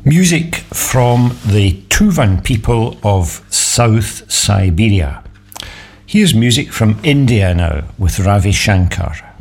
Music from the Tuvan people of South Siberia. Here's music from India now with Ravi Shankar.